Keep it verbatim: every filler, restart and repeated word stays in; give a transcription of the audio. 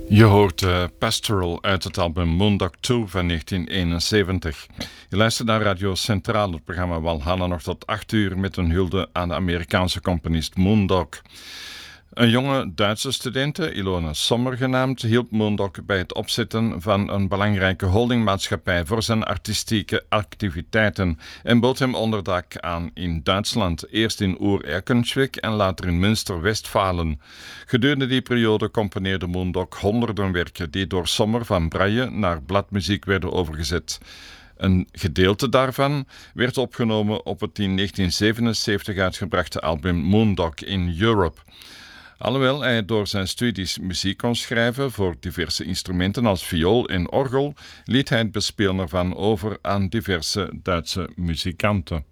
Je hoort uh, Pastoral uit het album Moondog twee van negentien eenenzeventig. Je luistert naar Radio Centraal, het programma Walhalla, nog tot acht uur met een hulde aan de Amerikaanse componist Moondog. Een jonge Duitse studente, Ilona Sommer genaamd, hielp Moondog bij het opzetten van een belangrijke holdingmaatschappij voor zijn artistieke activiteiten en bood hem onderdak aan in Duitsland, eerst in Oer-Erkenschwick en later in Münster-Westfalen. Gedurende die periode componeerde Moondog honderden werken die door Sommer van braille naar bladmuziek werden overgezet. Een gedeelte daarvan werd opgenomen op het in negentien zevenenzeventig uitgebrachte album Moondog in Europe. Alhoewel hij door zijn studies muziek kon schrijven voor diverse instrumenten als viool en orgel, liet hij het bespelen ervan over aan diverse Duitse muzikanten.